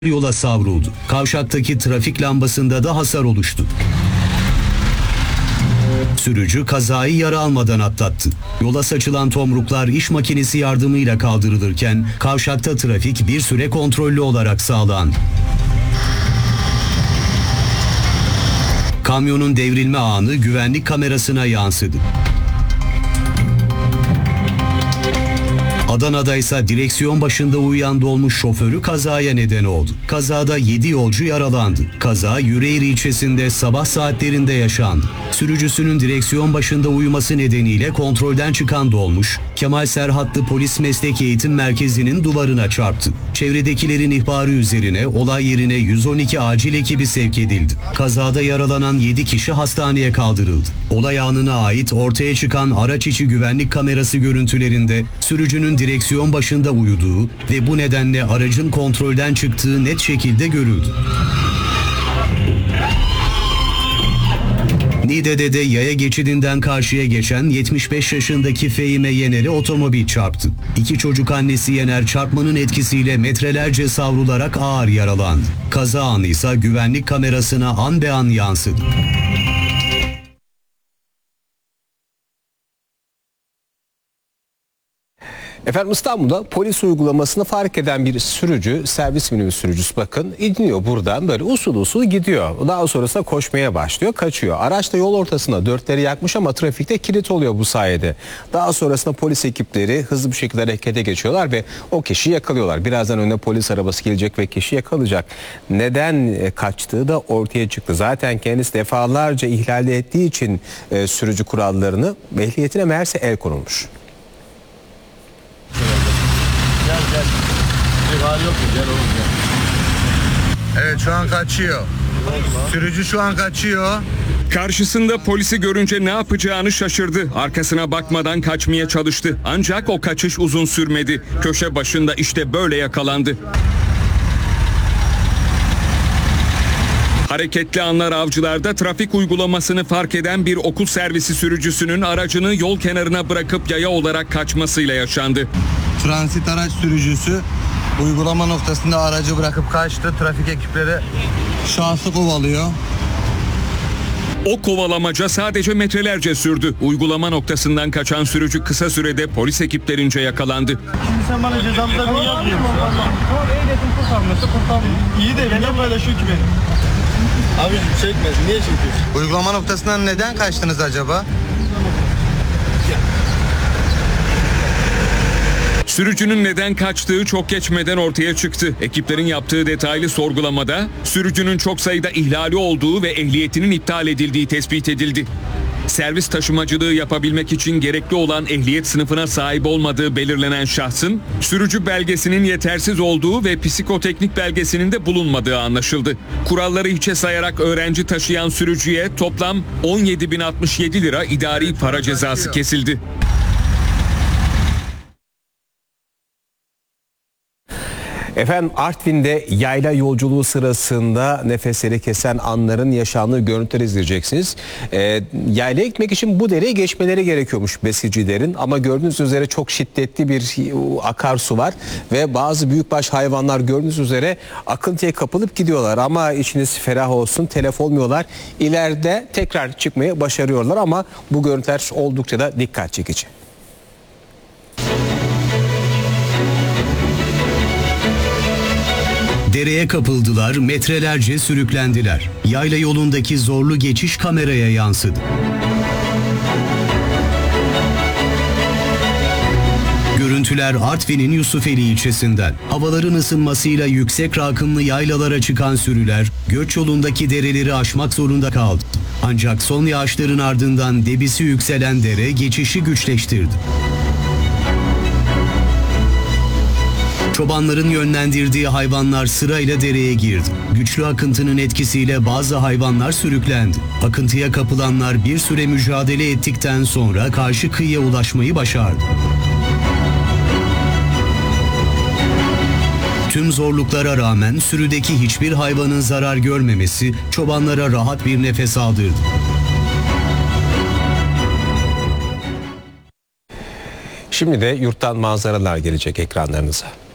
yola savruldu. Kavşaktaki trafik lambasında da hasar oluştu. Sürücü kazayı yara almadan atlattı. Yola saçılan tomruklar iş makinesi yardımıyla kaldırılırken kavşakta trafik bir süre kontrollü olarak sağlandı. Kamyonun devrilme anı güvenlik kamerasına yansıdı. Adana'da ise direksiyon başında uyuyan dolmuş şoförü kazaya neden oldu. Kazada 7 yolcu yaralandı. Kaza Yüreğir ilçesinde sabah saatlerinde yaşandı. Sürücüsünün direksiyon başında uyuması nedeniyle kontrolden çıkan dolmuş, Kemal Serhatlı Polis Meslek Eğitim Merkezi'nin duvarına çarptı. Çevredekilerin ihbarı üzerine olay yerine 112 acil ekibi sevk edildi. Kazada yaralanan 7 kişi hastaneye kaldırıldı. Olay anına ait ortaya çıkan araç içi güvenlik kamerası görüntülerinde sürücünün direksiyon başında uyuduğu ve bu nedenle aracın kontrolden çıktığı net şekilde görüldü. Niğde'de de yaya geçidinden karşıya geçen 75 yaşındaki Fehime Yener'e otomobil çarptı. 2 çocuk annesi Yener çarpmanın etkisiyle metrelerce savrularak ağır yaralandı. Kaza anı ise güvenlik kamerasına an be an yansıdı. Efendim İstanbul'da polis uygulamasını fark eden bir sürücü, servis minibüs sürücüsü bakın iniyor buradan böyle usul usul gidiyor. Daha sonrasında koşmaya başlıyor, kaçıyor. Araç da yol ortasında dörtleri yakmış ama trafikte kilit oluyor bu sayede. Daha sonrasında polis ekipleri hızlı bir şekilde harekete geçiyorlar ve o kişiyi yakalıyorlar. Birazdan önüne polis arabası gelecek ve kişi yakalayacak. Neden kaçtığı da ortaya çıktı. Zaten kendisi defalarca ihlal ettiği için sürücü kurallarını ehliyetine meğerse el konulmuş. Gel. Bir hali yok mu? Gel oğlum gel. Evet şu an kaçıyor. Sürücü şu an kaçıyor. Karşısında polisi görünce ne yapacağını şaşırdı. Arkasına bakmadan kaçmaya çalıştı. Ancak o kaçış uzun sürmedi. Köşe başında işte böyle yakalandı. Hareketli anlar avcılarda trafik uygulamasını fark eden bir okul servisi sürücüsünün aracını yol kenarına bırakıp yaya olarak kaçmasıyla yaşandı. Transit araç sürücüsü uygulama noktasında aracı bırakıp kaçtı. Trafik ekipleri şahsı kovalıyor. O kovalamaca sadece metrelerce sürdü. Uygulama noktasından kaçan sürücü kısa sürede polis ekiplerince yakalandı. Şimdi sen bana cezamı da bir yapmıyor musun? Tamam ehliyetim kurtarmıyorsa kurtarmıyor. İyi de niye paylaşıyor ki beni? Abi çekmez. Niye çekiyorsun? Uygulama noktasından neden kaçtınız acaba? Sürücünün neden kaçtığı çok geçmeden ortaya çıktı. Ekiplerin yaptığı detaylı sorgulamada sürücünün çok sayıda ihlali olduğu ve ehliyetinin iptal edildiği tespit edildi. Servis taşımacılığı yapabilmek için gerekli olan ehliyet sınıfına sahip olmadığı belirlenen şahsın sürücü belgesinin yetersiz olduğu ve psikoteknik belgesinin de bulunmadığı anlaşıldı. Kuralları hiçe sayarak öğrenci taşıyan sürücüye toplam 17.067 lira idari para cezası kesildi. Efendim Artvin'de yayla yolculuğu sırasında nefesleri kesen anların yaşandığı görüntüleri izleyeceksiniz. Yaylaya gitmek için bu dereyi geçmeleri gerekiyormuş besicilerin ama gördüğünüz üzere çok şiddetli bir akarsu var ve bazı büyükbaş hayvanlar gördüğünüz üzere akıntıya kapılıp gidiyorlar ama içiniz ferah olsun, telef olmuyorlar. İleride tekrar çıkmayı başarıyorlar ama bu görüntüler oldukça da dikkat çekici. Dereye kapıldılar, metrelerce sürüklendiler. Yayla yolundaki zorlu geçiş kameraya yansıdı. Görüntüler Artvin'in Yusufeli ilçesinden. Havaların ısınmasıyla yüksek rakımlı yaylalara çıkan sürüler, göç yolundaki dereleri aşmak zorunda kaldı. Ancak son yağışların ardından debisi yükselen dere geçişi güçleştirdi. Çobanların yönlendirdiği hayvanlar sırayla dereye girdi. Güçlü akıntının etkisiyle bazı hayvanlar sürüklendi. Akıntıya kapılanlar bir süre mücadele ettikten sonra karşı kıyıya ulaşmayı başardı. Tüm zorluklara rağmen sürüdeki hiçbir hayvanın zarar görmemesi çobanlara rahat bir nefes aldırdı. Şimdi de yurttan manzaralar gelecek ekranlarınıza.